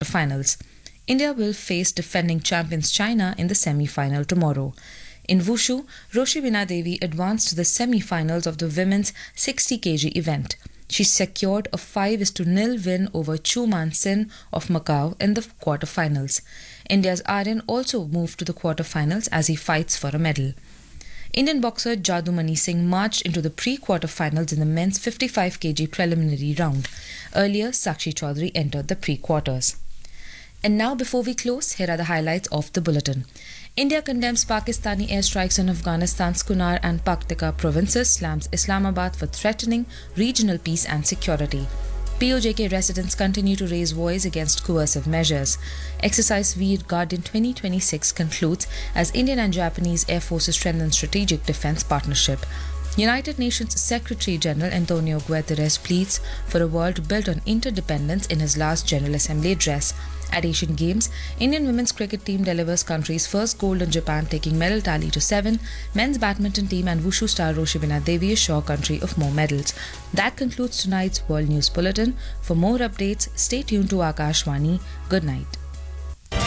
quarterfinals. India will face defending champions China in the semi-final tomorrow. In Wushu, Roshibina Devi advanced to the semi-finals of the women's 60 kg event. She secured a 5-0 win over Chu Man Sin of Macau in the quarterfinals. India's Aryan also moved to the quarterfinals as he fights for a medal. Indian boxer Jadumani Singh marched into the pre-quarterfinals in the men's 55 kg preliminary round. Earlier, Sakshi Chaudhary entered the pre-quarters. And now, before we close, here are the highlights of the bulletin. India condemns Pakistani airstrikes on Afghanistan's Kunar and Paktika provinces, slams Islamabad for threatening regional peace and security. POJK residents continue to raise voice against coercive measures. Exercise Veer Guardian 2026 concludes as Indian and Japanese Air Forces strengthen strategic defense partnership. United Nations Secretary General Antonio Guterres pleads for a world built on interdependence in his last General Assembly address. At Asian Games, Indian women's cricket team delivers country's first gold in Japan, taking medal tally to 7. Men's badminton team and Wushu star Roshibina Devi assure country of more medals. That concludes tonight's World News Bulletin. For more updates, stay tuned to Akashvani. Good night.